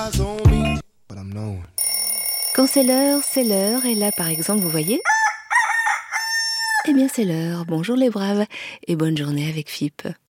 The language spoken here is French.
eyes on me. But I'm knowing. Quand c'est l'heure, et là par exemple, vous voyez ? Eh bien c'est l'heure, bonjour les braves, et bonne journée avec FIP.